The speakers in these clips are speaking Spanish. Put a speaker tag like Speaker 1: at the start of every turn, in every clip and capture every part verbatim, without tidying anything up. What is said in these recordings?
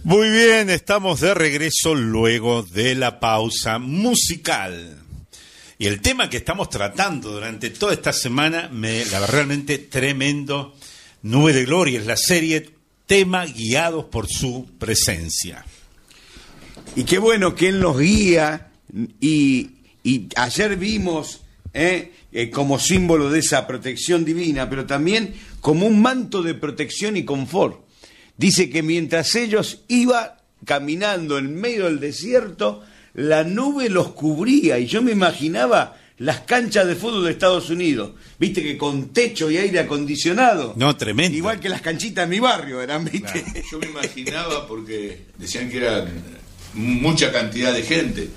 Speaker 1: Muy bien, estamos de regreso luego de la pausa musical. Y el tema que estamos tratando durante toda esta semana, me, la realmente tremendo, Nube de Gloria, es la serie Tema guiados por su presencia.
Speaker 2: Y qué bueno que Él nos guía, y, y ayer vimos eh, eh, como símbolo de esa protección divina, pero también como un manto de protección y confort. Dice que mientras ellos iban caminando en medio del desierto, la nube los cubría, y yo me imaginaba las canchas de fútbol de Estados Unidos, viste, que con techo y aire acondicionado.
Speaker 1: No, tremendo.
Speaker 2: Igual que las canchitas de mi barrio eran, viste.
Speaker 3: Claro. Yo me imaginaba, porque decían que era mucha cantidad de gente,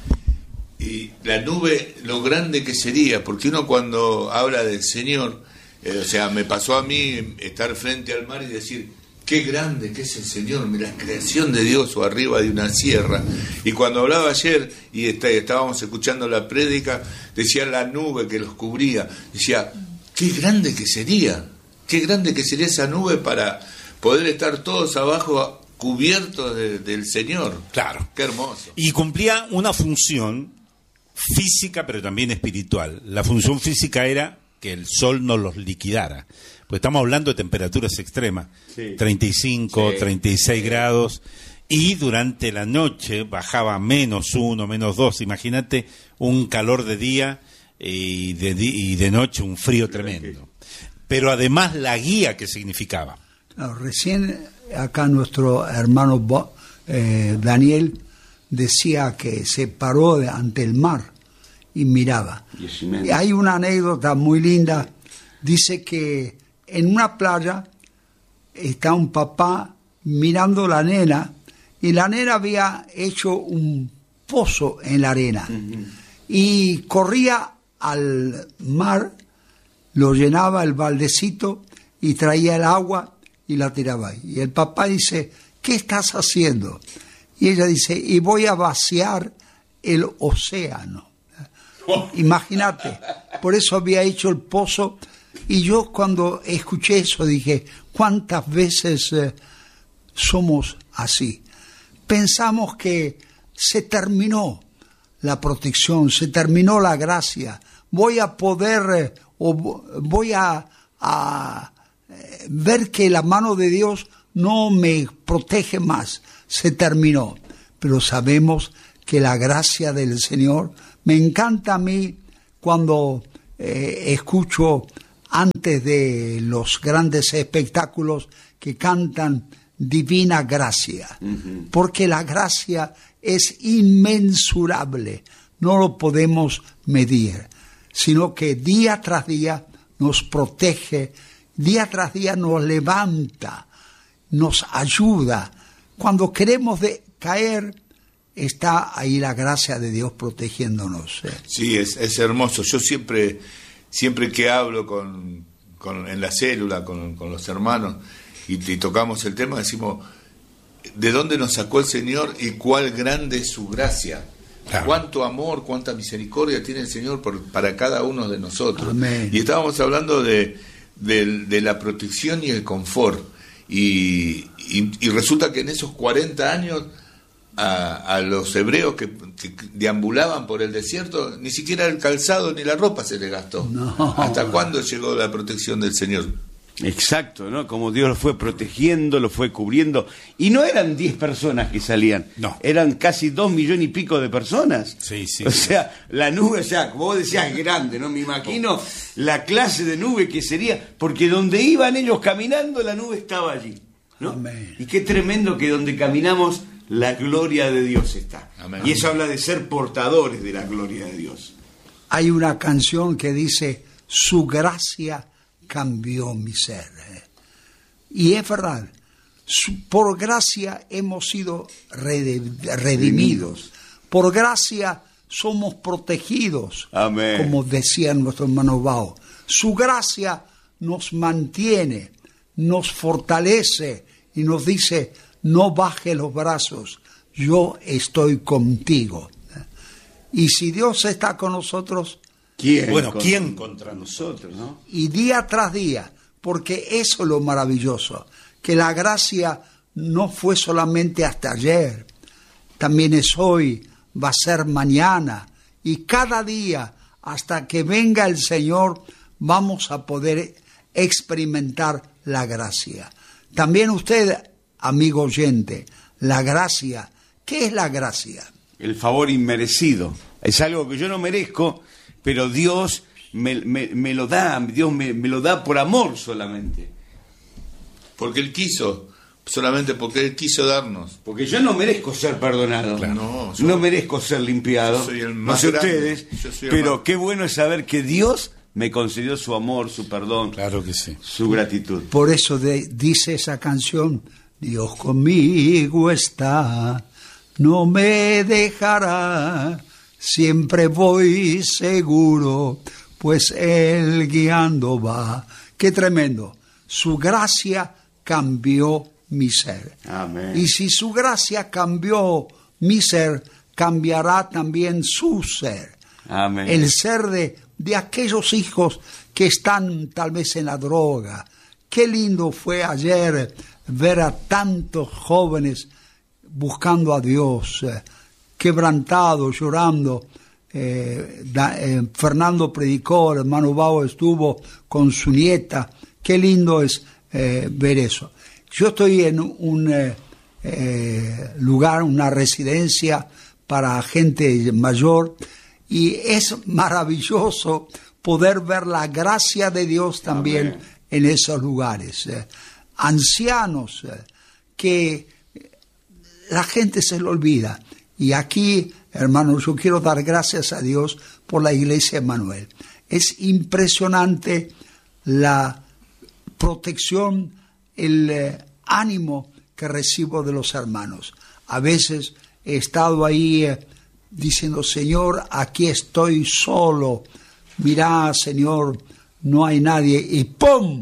Speaker 3: y la nube, lo grande que sería, porque uno cuando habla del Señor, eh, o sea, me pasó a mí estar frente al mar y decir, qué grande que es el Señor, la creación de Dios, o arriba de una sierra. Y cuando hablaba ayer y está, estábamos escuchando la prédica, decía la nube que los cubría, decía, qué grande que sería, qué grande que sería esa nube para poder estar todos abajo cubiertos de, del Señor.
Speaker 1: Claro.
Speaker 3: Qué hermoso.
Speaker 1: Y cumplía una función física, pero también espiritual. La función física era que el sol no los liquidara. Pues estamos hablando de temperaturas extremas, sí. treinta y cinco, sí. treinta y seis grados, y durante la noche bajaba a menos uno, menos dos. Imagínate un calor de día y de, y de noche un frío tremendo. Pero además la guía que significaba.
Speaker 4: Claro, recién acá nuestro hermano Bo, eh, Daniel decía que se paró de, ante el mar y miraba. Y hay una anécdota muy linda, dice que en una playa está un papá mirando la nena, y la nena había hecho un pozo en la arena, uh-huh. y corría al mar, lo llenaba el baldecito y traía el agua y la tiraba ahí. Y el papá dice, ¿qué estás haciendo? Y ella dice, y voy a vaciar el océano. Oh. Imagínate, por eso había hecho el pozo. Y yo cuando escuché eso dije, ¿cuántas veces eh, somos así? Pensamos que se terminó la protección, se terminó la gracia, voy a poder, eh, o voy a, a eh, ver que la mano de Dios no me protege más, se terminó. Pero sabemos que la gracia del Señor, me encanta a mí cuando eh, escucho antes de los grandes espectáculos que cantan Divina Gracia, uh-huh. porque la gracia es inmensurable, no lo podemos medir, sino que día tras día nos protege, día tras día nos levanta, nos ayuda. Cuando queremos de caer, está ahí la gracia de Dios protegiéndonos. ¿eh?
Speaker 3: Sí, es, es hermoso. Yo siempre... Siempre que hablo con, con en la célula, con, con los hermanos, y, y tocamos el tema, decimos, ¿de dónde nos sacó el Señor y cuál grande es su gracia? Claro. Cuánto amor, cuánta misericordia tiene el Señor por, para cada uno de nosotros.
Speaker 4: Amén.
Speaker 3: Y estábamos hablando de, de, de la protección y el confort. Y, y, y resulta que en esos cuarenta años... A, a los hebreos que, que deambulaban por el desierto, ni siquiera el calzado ni la ropa se les gastó.
Speaker 4: No.
Speaker 3: ¿Hasta cuándo llegó la protección del Señor?
Speaker 2: Exacto, ¿no? Como Dios lo fue protegiendo, lo fue cubriendo. Y no eran diez personas que salían,
Speaker 1: no.
Speaker 2: Eran casi dos millones y pico de personas.
Speaker 1: Sí, sí.
Speaker 2: O sea, la nube, o sea, como vos decías, grande, ¿no? Me imagino la clase de nube que sería, porque donde iban ellos caminando, la nube estaba allí, ¿no?
Speaker 4: Amén.
Speaker 2: Y qué tremendo que donde caminamos, la gloria de Dios está.
Speaker 3: Amén.
Speaker 2: Y eso habla de ser portadores de la gloria de Dios.
Speaker 4: Hay una canción que dice, su gracia cambió mi ser. Y es verdad, su, por gracia hemos sido redimidos. redimidos. Por gracia somos protegidos.
Speaker 2: Amén.
Speaker 4: Como decía nuestro hermano Bao. Su gracia nos mantiene, nos fortalece y nos dice, no baje los brazos, yo estoy contigo. Y si Dios está con nosotros,
Speaker 2: ¿quién?
Speaker 1: Bueno,
Speaker 2: contra
Speaker 1: ¿quién contra nosotros?
Speaker 2: ¿no?
Speaker 4: Y día tras día, porque eso es lo maravilloso, que la gracia no fue solamente hasta ayer, también es hoy, va a ser mañana, y cada día, hasta que venga el Señor, vamos a poder experimentar la gracia. También usted, amigo oyente, la gracia, ¿qué es la gracia?
Speaker 2: El favor inmerecido. Es algo que yo no merezco, pero Dios me, me, me lo da, Dios me, me lo da por amor solamente.
Speaker 3: Porque Él quiso, solamente porque Él quiso darnos.
Speaker 2: Porque yo no merezco ser perdonado,
Speaker 3: claro. no, yo,
Speaker 2: no merezco ser limpiado,
Speaker 3: soy el más
Speaker 2: no sé
Speaker 3: grande,
Speaker 2: ustedes, pero más... qué bueno es saber que Dios me concedió su amor, su perdón,
Speaker 1: claro que sí,
Speaker 2: su gratitud.
Speaker 4: Por eso de, dice esa canción, Dios conmigo está, no me dejará, siempre voy seguro, pues Él guiando va. Qué tremendo, su gracia cambió mi ser.
Speaker 2: Amén.
Speaker 4: Y si su gracia cambió mi ser, cambiará también su ser.
Speaker 2: Amén.
Speaker 4: El ser de, de aquellos hijos que están tal vez en la droga. Qué lindo fue ayer ver a tantos jóvenes buscando a Dios, eh, quebrantados, llorando. Eh, da, eh, Fernando predicó, el hermano Bau estuvo con su nieta. Qué lindo es eh, ver eso. Yo estoy en un eh, eh, lugar, una residencia para gente mayor, y es maravilloso poder ver la gracia de Dios también. Amén. En esos lugares. Eh, ancianos eh, que la gente se lo olvida. Y aquí, hermanos, yo quiero dar gracias a Dios por la Iglesia Emmanuel. Es impresionante la protección, el eh, ánimo que recibo de los hermanos. A veces he estado ahí eh, diciendo, Señor, aquí estoy solo. Mirá, Señor, no hay nadie. Y ¡pum!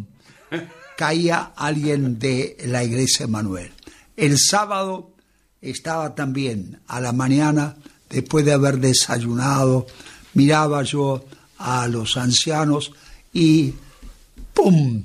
Speaker 4: Caía alguien de la Iglesia Emmanuel. El sábado estaba también a la mañana, después de haber desayunado, miraba yo a los ancianos y ¡pum!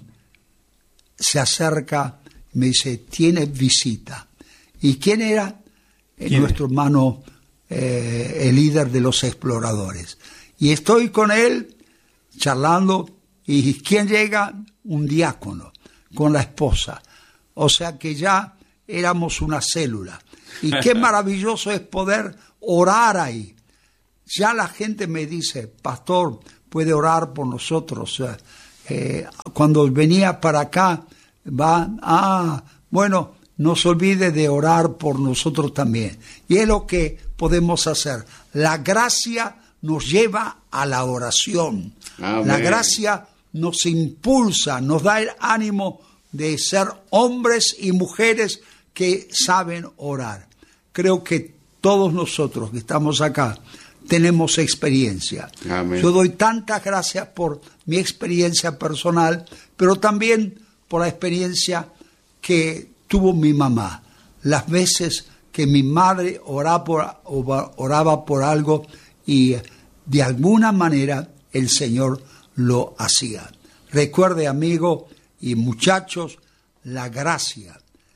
Speaker 4: Se acerca, me dice, tiene visita. ¿Y quién era? ¿Quién? Nuestro hermano, eh, el líder de los exploradores. Y estoy con él charlando, y ¿quién llega? Un diácono con la esposa. O sea que ya éramos una célula. Y qué maravilloso es poder orar ahí. Ya la gente me dice, pastor, puede orar por nosotros. Eh, cuando venía para acá, va, ah, bueno, no se olvide de orar por nosotros también. Y es lo que podemos hacer. La gracia nos lleva a la oración. Amén. La gracia nos impulsa, nos da el ánimo de ser hombres y mujeres que saben orar. Creo que todos nosotros que estamos acá tenemos experiencia. Amén. Yo doy tantas gracias por mi experiencia personal, pero también por la experiencia que tuvo mi mamá. Las veces que mi madre oraba por, oraba por algo y de alguna manera el Señor lo hacía. Recuerde, amigo y muchachos, la gracia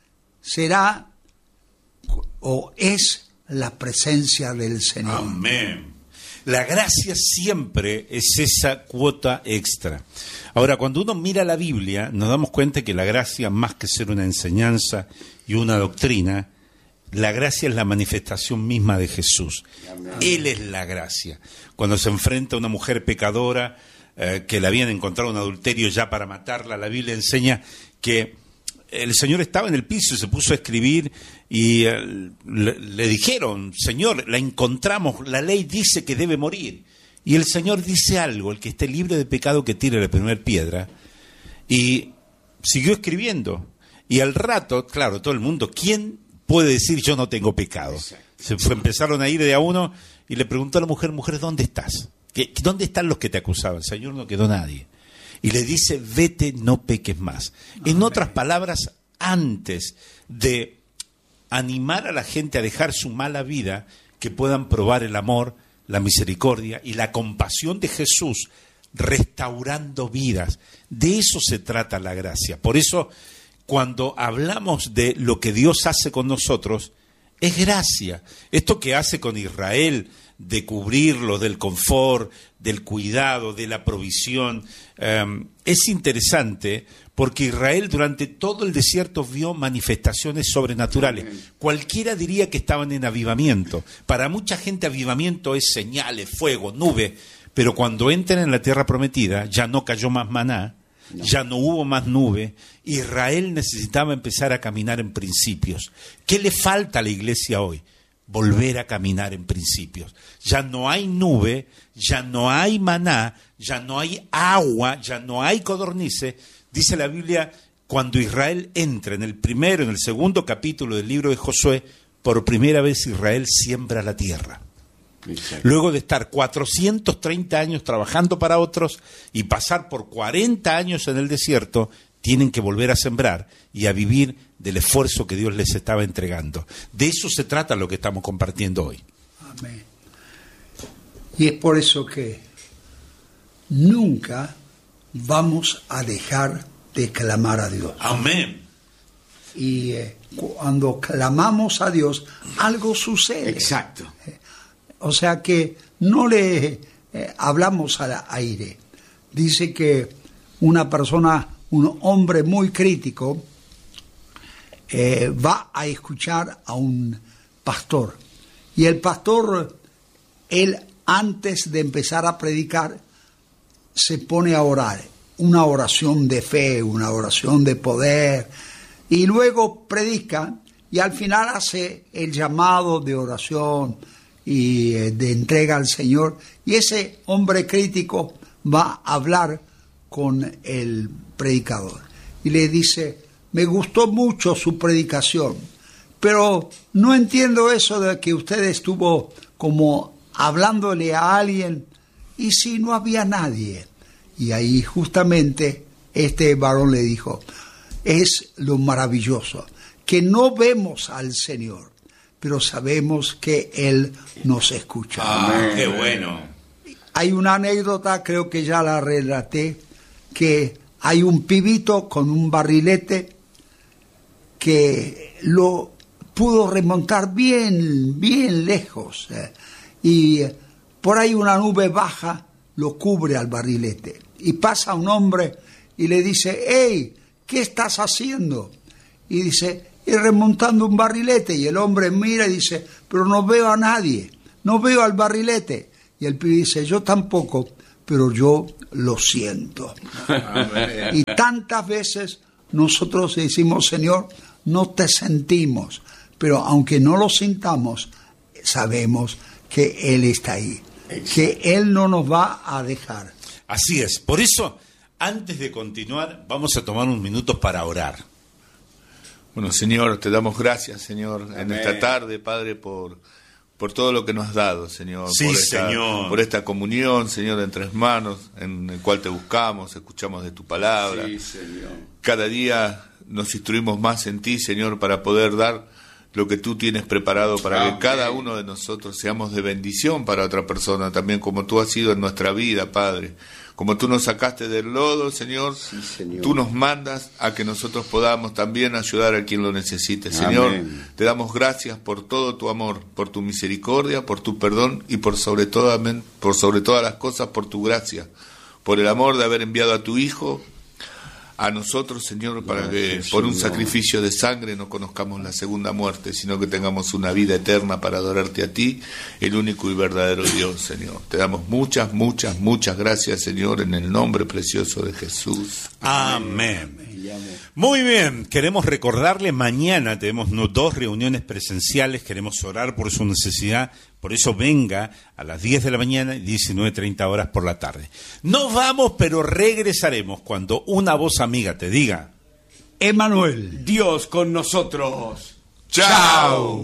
Speaker 4: será o es la presencia del Señor.
Speaker 1: Amén. La gracia siempre es esa cuota extra. Ahora, cuando uno mira la Biblia, nos damos cuenta que la gracia, más que ser una enseñanza y una doctrina, la gracia es la manifestación misma de Jesús. Amén. Él es la gracia. Cuando se enfrenta a una mujer pecadora, eh, que la habían encontrado en adulterio ya para matarla, la Biblia enseña que el Señor estaba en el piso y se puso a escribir y eh, le, le dijeron, Señor, la encontramos, la ley dice que debe morir. Y el Señor dice algo, el que esté libre de pecado que tire la primera piedra. Y siguió escribiendo. Y al rato, claro, todo el mundo, ¿quién puede decir yo no tengo pecado? Se fue, empezaron a ir de a uno y le preguntó a la mujer, mujer, ¿dónde estás? ¿Qué, ¿Dónde están los que te acusaban? Señor, no quedó nadie. Y le dice, vete, no peques más. En otras palabras, antes de animar a la gente a dejar su mala vida, que puedan probar el amor, la misericordia y la compasión de Jesús, restaurando vidas. De eso se trata la gracia. Por eso, cuando hablamos de lo que Dios hace con nosotros, es gracia. Esto que hace con Israel, de cubrirlo, del confort, del cuidado, de la provisión, um, es interesante porque Israel durante todo el desierto vio manifestaciones sobrenaturales. Cualquiera diría que estaban en avivamiento. Para mucha gente avivamiento es señales, fuego, nube, pero cuando entran en la tierra prometida ya no cayó más maná, no. ya no hubo más nube. Israel necesitaba empezar a caminar en principios. ¿Qué le falta a la iglesia hoy? Volver a caminar en principios. Ya no hay nube, ya no hay maná, ya no hay agua, ya no hay codornices. Dice la Biblia, cuando Israel entra en el primero, en el segundo capítulo del libro de Josué, por primera vez Israel siembra la tierra. Exacto. Luego de estar cuatrocientos treinta años trabajando para otros y pasar por cuarenta años en el desierto, tienen que volver a sembrar y a vivir del esfuerzo que Dios les estaba entregando. De eso se trata lo que estamos compartiendo hoy.
Speaker 4: Amén. Y es por eso que nunca vamos a dejar de clamar a Dios.
Speaker 1: Amén.
Speaker 4: Y eh, cuando clamamos a Dios, algo sucede.
Speaker 2: Exacto.
Speaker 4: Eh, o sea que no le eh, hablamos al aire. Dice que una persona, un hombre muy crítico, eh, va a escuchar a un pastor. Y el pastor, él antes de empezar a predicar, se pone a orar. Una oración de fe, una oración de poder. Y luego predica y al final hace el llamado de oración y eh, de entrega al Señor. Y ese hombre crítico va a hablar con el predicador y le dice: me gustó mucho su predicación, pero no entiendo eso de que usted estuvo como hablándole a alguien y si no había nadie. Y ahí justamente este varón le dijo: es lo maravilloso, que no vemos al Señor, pero sabemos que Él nos escucha.
Speaker 1: Ah, qué bueno.
Speaker 4: Hay una anécdota, creo que ya la relaté, que hay un pibito con un barrilete que lo pudo remontar bien, bien lejos. Eh, y por ahí una nube baja lo cubre al barrilete. Y pasa un hombre y le dice: hey, ¿qué estás haciendo? Y dice: y remontando un barrilete. Y el hombre mira y dice: pero no veo a nadie, no veo al barrilete. Y el pibe dice: yo tampoco, pero yo lo siento. Y tantas veces nosotros decimos: Señor, no te sentimos, pero aunque no lo sintamos, sabemos que Él está ahí, que Él no nos va a dejar.
Speaker 1: Así es. Por eso, antes de continuar, vamos a tomar unos minutos para orar.
Speaker 3: Bueno, Señor, te damos gracias, Señor, Amén. En esta tarde, Padre, por, por todo lo que nos has dado, Señor.
Speaker 1: Sí,
Speaker 3: por esta,
Speaker 1: Señor.
Speaker 3: Por esta comunión, Señor, entre hermanos, en el cual te buscamos, escuchamos de tu palabra.
Speaker 2: Sí, Señor.
Speaker 3: Cada día nos instruimos más en ti, Señor, para poder dar lo que tú tienes preparado para Amén. Que cada uno de nosotros seamos de bendición para otra persona, también como tú has sido en nuestra vida, Padre. Como tú nos sacaste del lodo, Señor,
Speaker 2: sí, Señor,
Speaker 3: tú nos mandas a que nosotros podamos también ayudar a quien lo necesite. Señor, Amén. Te damos gracias por todo tu amor, por tu misericordia, por tu perdón y por sobre, todo, por sobre todas las cosas, por tu gracia, por el amor de haber enviado a tu Hijo a nosotros, Señor, para que por un sacrificio de sangre no conozcamos la segunda muerte, sino que tengamos una vida eterna para adorarte a ti, el único y verdadero Dios, Señor. Te damos muchas, muchas, muchas gracias, Señor, en el nombre precioso de Jesús.
Speaker 1: Amén. Muy bien, queremos recordarle, mañana tenemos dos reuniones presenciales, queremos orar por su necesidad, por eso venga a las diez de la mañana y diecinueve treinta horas por la tarde. Nos vamos, pero regresaremos cuando una voz amiga te diga:
Speaker 4: Emanuel,
Speaker 2: Dios con nosotros.
Speaker 3: ¡Chao!